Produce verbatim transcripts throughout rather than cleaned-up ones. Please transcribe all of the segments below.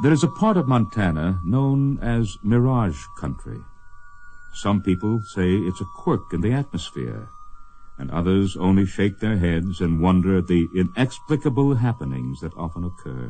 There is a part of Montana known as Mirage Country. Some people say it's a quirk in the atmosphere, and others only shake their heads and wonder at the inexplicable happenings that often occur.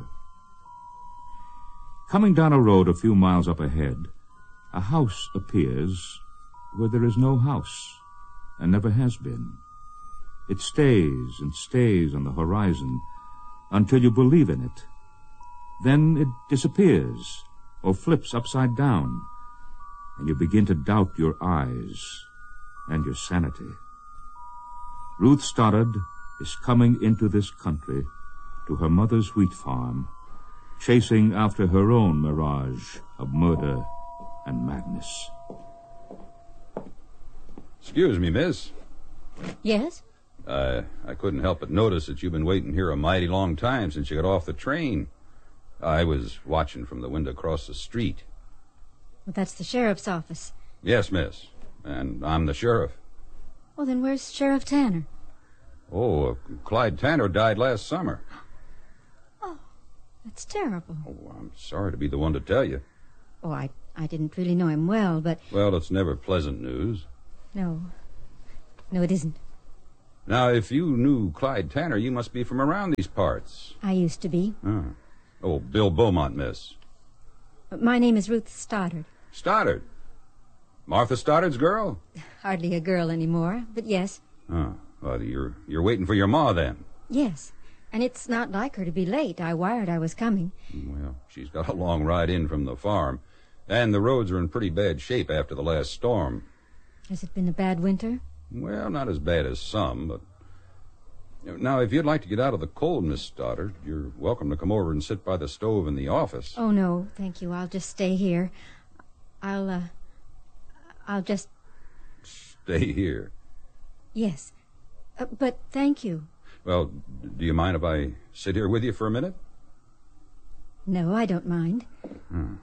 Coming down a road a few miles up ahead, a house appears where there is no house, and never has been. It stays and stays on the horizon until you believe in it. Then it disappears or flips upside down, and you begin to doubt your eyes and your sanity. Ruth Stoddard is coming into this country to her mother's wheat farm, chasing after her own mirage of murder and madness. Excuse me, miss. Yes? Uh, I couldn't help but notice that you've been waiting here a mighty long time since you got off the train. I was watching from the window across the street. Well, that's the sheriff's office. Yes, miss. And I'm the sheriff. Well, then where's Sheriff Tanner? Oh, uh, Clyde Tanner died last summer. Oh, that's terrible. Oh, I'm sorry to be the one to tell you. Oh, I, I didn't really know him well, but... Well, it's never pleasant news. No. No, it isn't. Now, if you knew Clyde Tanner, you must be from around these parts. I used to be. Oh, oh Bill Beaumont, miss. My name is Ruth Stoddard. Stoddard? Martha Stoddard's girl? Hardly a girl anymore, but yes. Oh, well, you're, you're waiting for your ma, then? Yes, and it's not like her to be late. I wired I was coming. Well, she's got a long ride in from the farm, and the roads are in pretty bad shape after the last storm. Has it been a bad winter? Well, not as bad as some, but... Now, if you'd like to get out of the cold, Miss Stoddard, you're welcome to come over and sit by the stove in the office. Oh, no, thank you. I'll just stay here. I'll, uh... I'll just... Stay here? Yes. Uh, but thank you. Well, do you mind if I sit here with you for a minute? No, I don't mind. Hmm.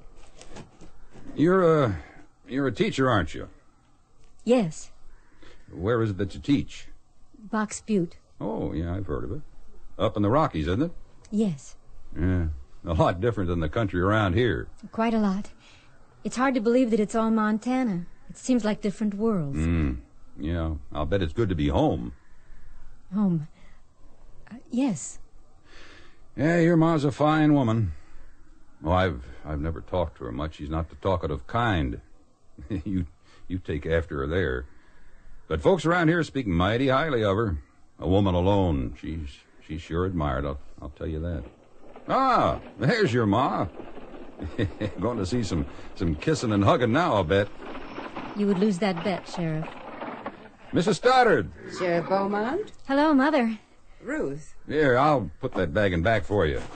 You're a... You're a teacher, aren't you? Yes. Where is it that you teach? Box Butte. Oh, yeah, I've heard of it. Up in the Rockies, isn't it? Yes. Yeah, a lot different than the country around here. Quite a lot. It's hard to believe that it's all Montana. It seems like different worlds. Mm, yeah, I'll bet it's good to be home. Home? Uh, yes. Yeah, your ma's a fine woman. Oh, I've I've never talked to her much. She's not the talkative kind. you you take after her there. But folks around here speak mighty highly of her. A woman alone, she's she's sure admired, I'll, I'll tell you that. Ah, there's your ma. Going to see some, some kissing and hugging now, I'll bet. You would lose that bet, Sheriff. Missus Stoddard. Sheriff Beaumont? Hello, Mother. Ruth. Here, I'll put that bag in back for you.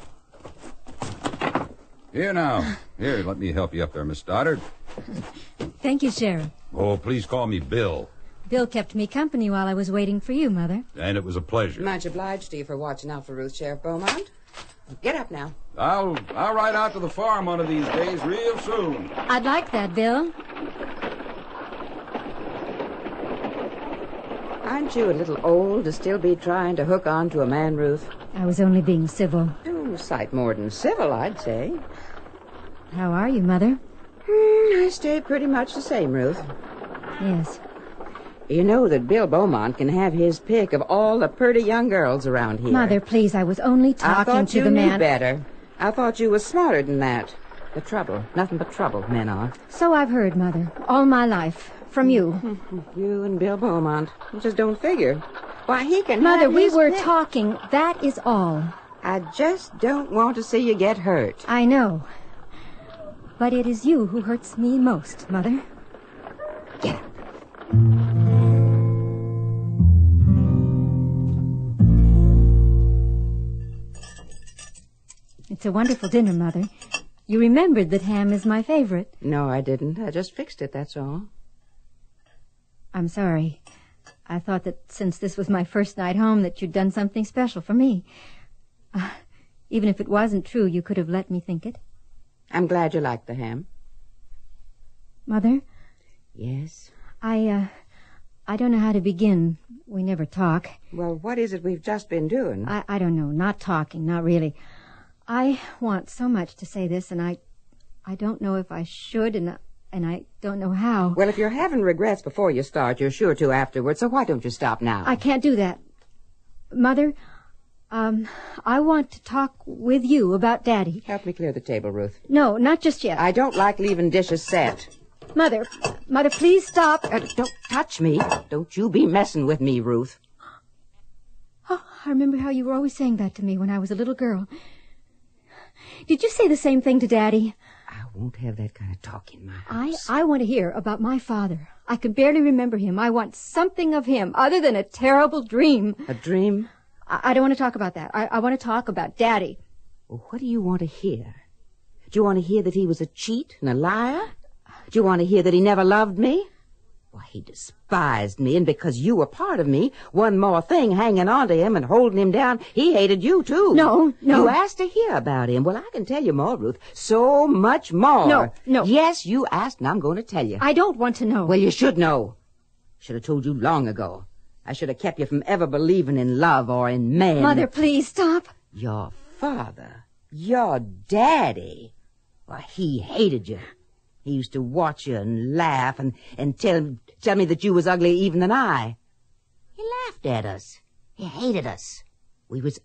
Here now. Here, let me help you up there, Miss Stoddard. Thank you, Sheriff. Oh, please call me Bill. Bill kept me company while I was waiting for you, Mother. And it was a pleasure. Much obliged to you for watching out for Ruth, Sheriff Beaumont. Get up now. I'll I'll ride out to the farm one of these days real soon. I'd like that, Bill. Aren't you a little old to still be trying to hook on to a man, Ruth? I was only being civil. Oh, sight more than civil, I'd say. How are you, Mother? Hmm, I stay pretty much the same, Ruth. Yes. You know that Bill Beaumont can have his pick of all the pretty young girls around here. Mother, please, I was only talking I thought to you the knew man. better. I thought you was smarter than that. The trouble. Nothing but trouble, men are. So I've heard, Mother. All my life. From you. You and Bill Beaumont. You just don't figure. Why, he can Mother, have we his were pick. talking. That is all. I just don't want to see you get hurt. I know. But it is you who hurts me most, Mother. Get up. It's a wonderful dinner, Mother. You remembered that ham is my favorite. No, I didn't. I just fixed it, that's all. I'm sorry. I thought that since this was my first night home that you'd done something special for me. Uh, even if it wasn't true, you could have let me think it. I'm glad you liked the ham. Mother? Yes? I, uh, I don't know how to begin. We never talk. Well, what is it we've just been doing? I, I don't know. Not talking, not really. I want so much to say this, and I, I don't know if I should, and, and I don't know how. Well, if you're having regrets before you start, you're sure to afterwards, so why don't you stop now? I can't do that. Mother, um, I want to talk with you about Daddy. Help me clear the table, Ruth. No, not just yet. I don't like leaving dishes set. Mother, Mother, please stop. Uh, don't touch me. Don't you be messing with me, Ruth. Oh, I remember how you were always saying that to me when I was a little girl. Did you say the same thing to Daddy? I won't have that kind of talk in my house. I, I want to hear about my father. I can barely remember him. I want something of him other than a terrible dream. A dream? I, I don't want to talk about that. I, I want to talk about Daddy. Well, what do you want to hear? Do you want to hear that he was a cheat and a liar? Do you want to hear that he never loved me? Why, he despised me, and because you were part of me, one more thing hanging on to him and holding him down, he hated you, too. No, no. You asked to hear about him. Well, I can tell you more, Ruth. So much more. No, no. Yes, you asked, and I'm going to tell you. I don't want to know. Well, you should know. Should have told you long ago. I should have kept you from ever believing in love or in men. Mother, please stop. Your father, your daddy, why, he hated you. He used to watch you and laugh and, and tell, tell me that you was uglier even than I. He laughed at us. He hated us. We was